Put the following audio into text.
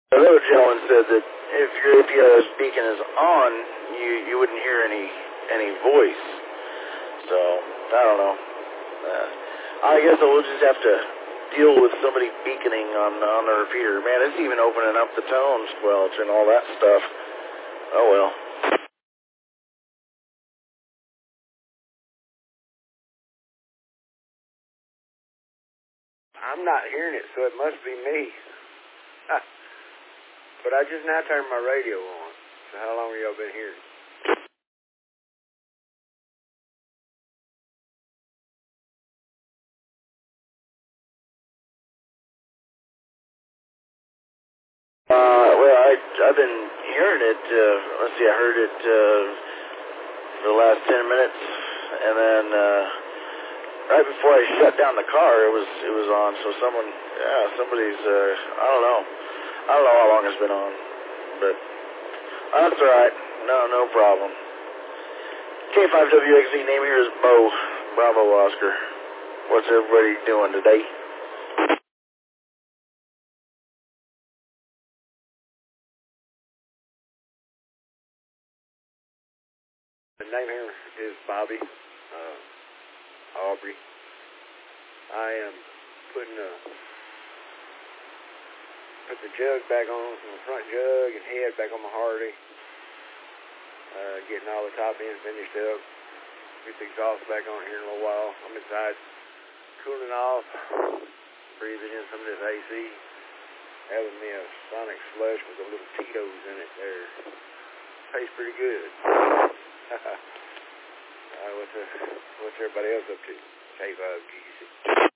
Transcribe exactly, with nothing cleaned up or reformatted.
Another gentleman said that if your A P I S beacon is on, you you wouldn't hear any any voice. So I don't know. Uh, I guess we'll just have to deal with somebody beaconing on on the repeater. Man, it's even opening up the tone squelch and all that stuff. Oh well. I'm not hearing it, so it must be me. But I just now turned my radio on. So how long have y'all been hearing it? Uh, well, I, I've been hearing it, uh, let's see, I heard it, uh, for the last ten minutes, and then, uh, right before I shut down the car, it was, it was on, so someone, yeah, somebody's, uh, I don't know, I don't know how long it's been on, but, uh, that's alright, no, no problem. K five W X Z, name here is Bo, Bravo Oscar. What's everybody doing today? The name here is Bobby, uh, Aubrey. I am putting a, put the jug back on, from the front jug and head back on my Harley. Uh, getting all the top ends finished up. Get the exhaust back on here in a little while. I'm inside cooling off, breathing in some of this A C, having me a Sonic Slush with a little Tito's in it there. Tastes pretty good. uh, what's, uh, what's everybody else up to? K five G C.